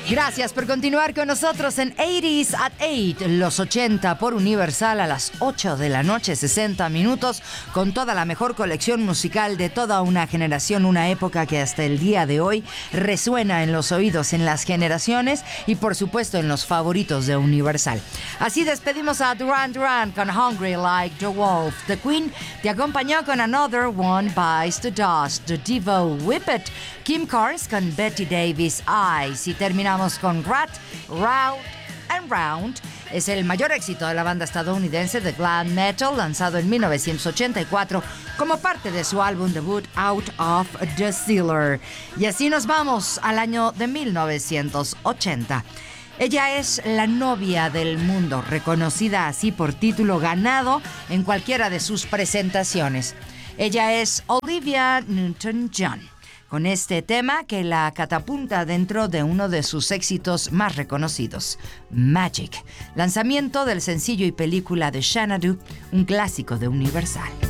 Gracias por continuar con nosotros en 80s at 8, los 80 por Universal a las 8 de la noche, 60 minutos, con toda la mejor colección musical de toda una generación, una época que hasta el día de hoy resuena en los oídos, en las generaciones y por supuesto en los favoritos de Universal. Así despedimos a Duran Duran con Hungry Like the Wolf. The Queen te acompañó con Another One Bites the Dust. The Devo Whip It. Kim Carnes con Betty Davis Eyes. Y terminamos con Rat, Round and Round. Es el mayor éxito de la banda estadounidense de glam metal, lanzado en 1984 como parte de su álbum debut Out of the Cellar. Y así nos vamos al año de 1980. Ella es la novia del mundo, reconocida así por título ganado en cualquiera de sus presentaciones. Ella es Olivia Newton-John, con este tema que la catapulta dentro de uno de sus éxitos más reconocidos, Magic, lanzamiento del sencillo y película de Xanadu, un clásico de Universal.